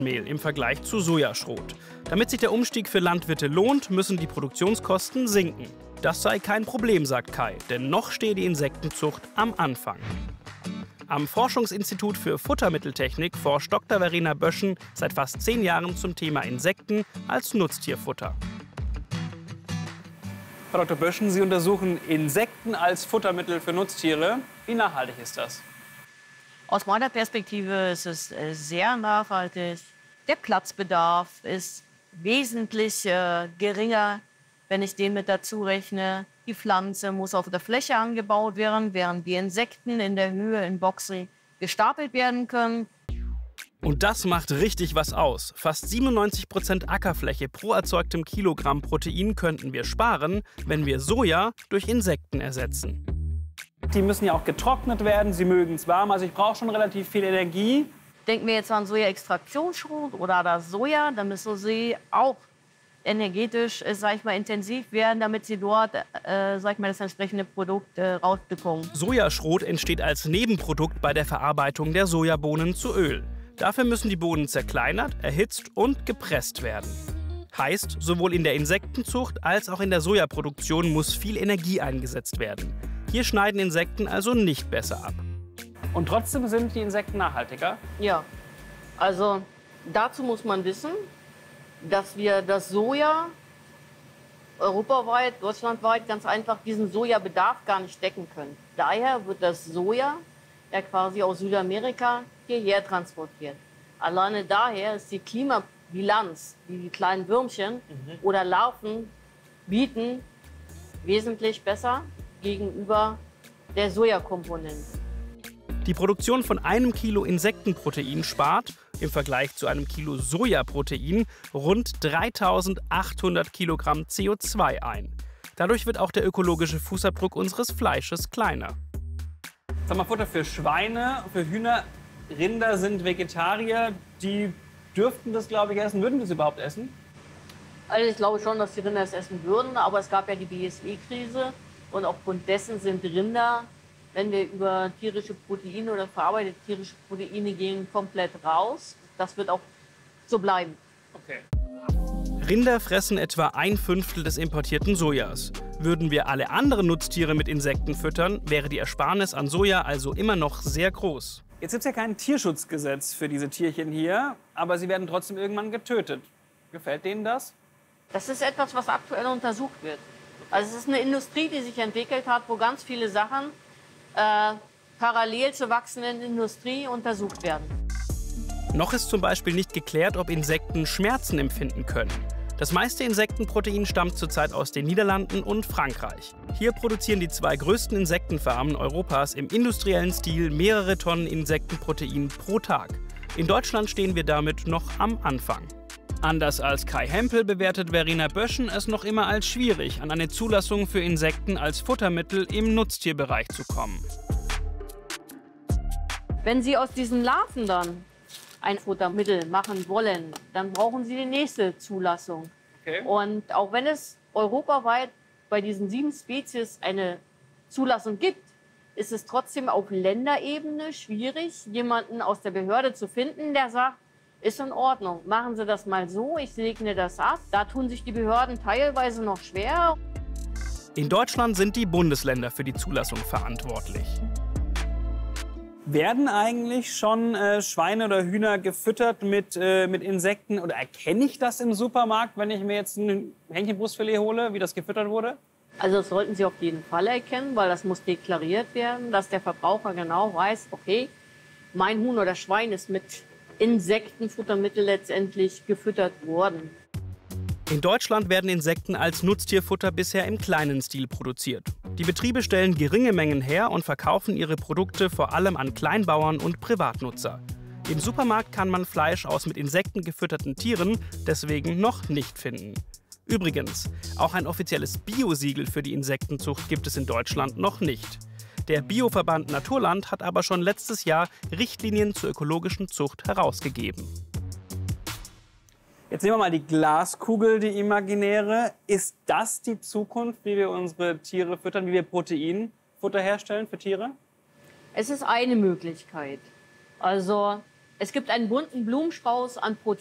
Mehl im Vergleich zu Sojaschrot. Damit sich der Umstieg für Landwirte lohnt, müssen die Produktionskosten sinken. Das sei kein Problem, sagt Kai, denn noch stehe die Insektenzucht am Anfang. Am Forschungsinstitut für Futtermitteltechnik forscht Dr. Verena Böschen seit fast 10 Jahren zum Thema Insekten als Nutztierfutter. Frau Dr. Böschen, Sie untersuchen Insekten als Futtermittel für Nutztiere. Wie nachhaltig ist das? Aus meiner Perspektive ist es sehr nachhaltig. Der Platzbedarf ist wesentlich geringer, wenn ich den mit dazu rechne. Die Pflanze muss auf der Fläche angebaut werden, während die Insekten in der Höhe in Boxen gestapelt werden können. Und das macht richtig was aus. Fast 97% Ackerfläche pro erzeugtem Kilogramm Protein könnten wir sparen, wenn wir Soja durch Insekten ersetzen. Die müssen ja auch getrocknet werden, sie mögen es warm, also ich brauche schon relativ viel Energie. Denken wir jetzt an Soja-Extraktionsschrot oder das Soja, dann müssen sie auch energetisch, sag ich mal, intensiv werden, damit sie dort, sag ich mal, das entsprechende Produkt rausbekommen. Sojaschrot entsteht als Nebenprodukt bei der Verarbeitung der Sojabohnen zu Öl. Dafür müssen die Bohnen zerkleinert, erhitzt und gepresst werden. Heißt, sowohl in der Insektenzucht als auch in der Sojaproduktion muss viel Energie eingesetzt werden. Hier schneiden Insekten also nicht besser ab. Und trotzdem sind die Insekten nachhaltiger? Ja, also dazu muss man wissen, dass wir das Soja europaweit, deutschlandweit ganz einfach diesen Sojabedarf gar nicht decken können. Daher wird das Soja ja quasi aus Südamerika hierher transportiert. Alleine daher ist die Klimabilanz, die die kleinen Würmchen oder Larven bieten, wesentlich besser gegenüber der Sojakomponente. Die Produktion von 1 Kilo Insektenprotein spart im Vergleich zu einem Kilo Sojaprotein rund 3.800 Kilogramm CO2 ein. Dadurch wird auch der ökologische Fußabdruck unseres Fleisches kleiner. Sag mal, Futter für Schweine, für Hühner, Rinder sind Vegetarier. Die dürften das, glaube ich, essen. Würden die es überhaupt essen? Also ich glaube schon, dass die Rinder es essen würden, aber es gab ja die BSE-Krise und aufgrund dessen sind Rinder, wenn wir über tierische Proteine oder verarbeitete tierische Proteine gehen, komplett raus. Das wird auch so bleiben. Okay. Rinder fressen etwa 1/5 des importierten Sojas. Würden wir alle anderen Nutztiere mit Insekten füttern, wäre die Ersparnis an Soja also immer noch sehr groß. Jetzt gibt es ja kein Tierschutzgesetz für diese Tierchen hier, aber sie werden trotzdem irgendwann getötet. Gefällt denen das? Das ist etwas, was aktuell untersucht wird. Also es ist eine Industrie, die sich entwickelt hat, wo ganz viele Sachen parallel zur wachsenden Industrie untersucht werden. Noch ist zum Beispiel nicht geklärt, ob Insekten Schmerzen empfinden können. Das meiste Insektenprotein stammt zurzeit aus den Niederlanden und Frankreich. Hier produzieren die 2 größten Insektenfarmen Europas im industriellen Stil mehrere Tonnen Insektenprotein pro Tag. In Deutschland stehen wir damit noch am Anfang. Anders als Kai Hempel bewertet Verena Böschen es noch immer als schwierig, an eine Zulassung für Insekten als Futtermittel im Nutztierbereich zu kommen. Wenn Sie aus diesen Larven dann ein Futtermittel machen wollen, dann brauchen Sie die nächste Zulassung. Okay. Und auch wenn es europaweit bei diesen 7 Spezies eine Zulassung gibt, ist es trotzdem auf Länderebene schwierig, jemanden aus der Behörde zu finden, der sagt, ist in Ordnung, machen Sie das mal so, ich segne das ab. Da tun sich die Behörden teilweise noch schwer. In Deutschland sind die Bundesländer für die Zulassung verantwortlich. Werden eigentlich schon Schweine oder Hühner gefüttert mit Insekten? Oder erkenne ich das im Supermarkt, wenn ich mir jetzt ein Hähnchenbrustfilet hole, wie das gefüttert wurde? Also das sollten Sie auf jeden Fall erkennen, weil das muss deklariert werden, dass der Verbraucher genau weiß, okay, mein Huhn oder Schwein ist mit Insektenfuttermittel letztendlich gefüttert worden. In Deutschland werden Insekten als Nutztierfutter bisher im kleinen Stil produziert. Die Betriebe stellen geringe Mengen her und verkaufen ihre Produkte vor allem an Kleinbauern und Privatnutzer. Im Supermarkt kann man Fleisch aus mit Insekten gefütterten Tieren deswegen noch nicht finden. Übrigens, auch ein offizielles Biosiegel für die Insektenzucht gibt es in Deutschland noch nicht. Der Bioverband Naturland hat aber schon letztes Jahr Richtlinien zur ökologischen Zucht herausgegeben. Jetzt nehmen wir mal die Glaskugel, die imaginäre. Ist das die Zukunft, wie wir unsere Tiere füttern, wie wir Proteinfutter herstellen für Tiere? Es ist eine Möglichkeit. Also Es gibt einen bunten Blumenstrauß an Proteinen.